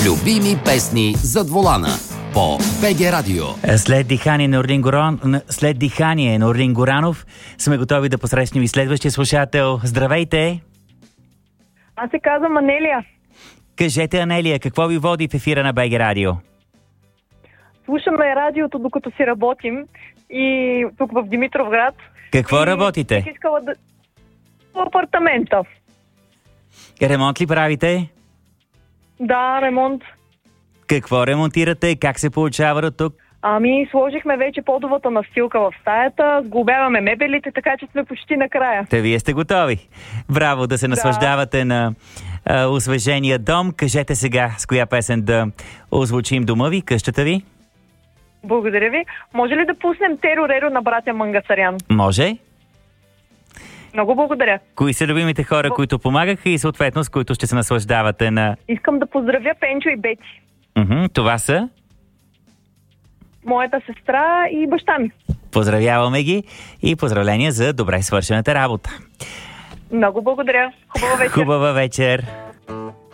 Любими песни зад волана по БГ Радио. След дихание на Орлин Горанов сме готови да посрещнем и следващия слушател. Здравейте! Аз се казвам Анелия. Кажете, Анелия, какво ви води в ефира на БГ Радио? Слушаме радиото, докато си работим и тук в Димитровград. Какво работите? Бих искала да... В апартамента. Ремонт ли правите? Да, ремонт. Какво ремонтирате? Как се получава до тук? Сложихме вече подовата настилка в стаята, сглобяваме мебелите, така че сме почти накрая. Те вие сте готови. Браво, да се наслаждавате на освежения дом. Кажете сега с коя песен да озвучим дома ви, къщата ви? Благодаря ви. Може ли да пуснем Теро-Реро на братя Мангасарян? Може. Много благодаря. Кои са любимите хора, които помагаха и съответно с които ще се наслаждавате на... Искам да поздравя Пенчо и Бети. Това са? Моята сестра и баща ми. Поздравяваме ги и поздравления за добре свършената работа. Много благодаря. Хубава вечер. Хубава вечер.